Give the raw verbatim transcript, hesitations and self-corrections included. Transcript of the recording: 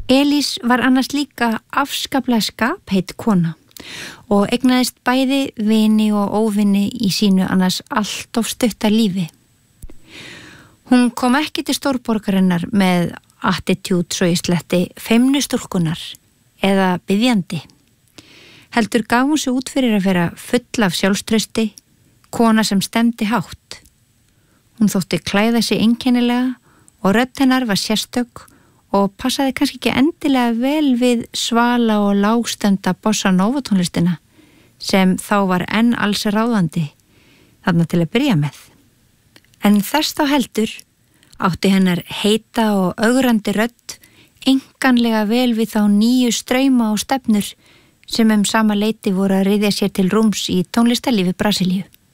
Elís var annars líka afskaplega skapheit kona og eignaðist bæði vini og óvini í sínu annars allt of stutta lífi. Hún kom ekki til stórborgarinnar með attitút svo í sletti feimnustúlkunar eða biðjandi. Heldur gaf hún sig út fyrir að vera full af sjálfstrausti, kona sem stemdi hátt. Hún þótti klæða sig einkennilega og rödd hennar var sérstök og passaði kannski ekki endilega vel við svala og lágstemda bossa nova tónlistina sem þá var enn alls ráðandi þarna til að byrja með. En þess þá heldur átti hennar heita og ögrandi rödd einkanlega vel við þá nýju strauma og stefnur sem um sama leyti voru að ryðja sér til rúms í tónlistarlífi Brasilíu.